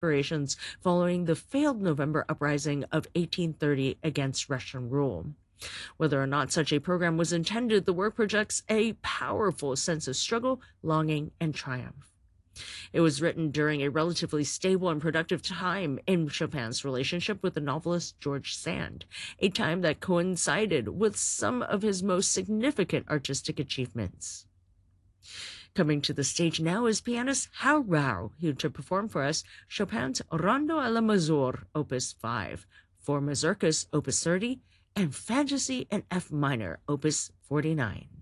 preparations following the failed November uprising of 1830 against Russian rule. Whether or not such a program was intended, the work projects a powerful sense of struggle, longing, and triumph. It was written during a relatively stable and productive time in Chopin's relationship with the novelist George Sand, a time that coincided with some of his most significant artistic achievements. Coming to the stage now is pianist Hao Rao, here to perform for us Chopin's Rondo alla Mazur, Opus 5, for Mazurkas, Opus 30, and Fantasy in F minor, Opus 49.